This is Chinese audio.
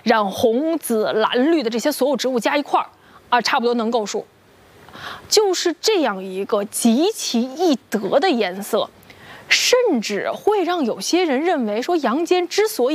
染红、紫、蓝、绿的这些所有植物加一块儿啊，差不多能够数。就是这样一个极其易得的颜色，甚至会让有些人认为说，杨坚之所以